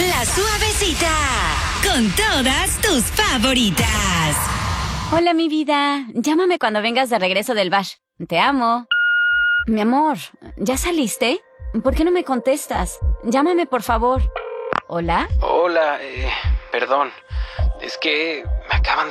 La Suavecita, con todas tus favoritas. Hola, mi vida. Llámame cuando vengas de regreso del bash. Te amo. Mi amor, ¿ya saliste? ¿Por qué no me contestas? Llámame, por favor. ¿Hola? Hola, perdón. Es que me acaban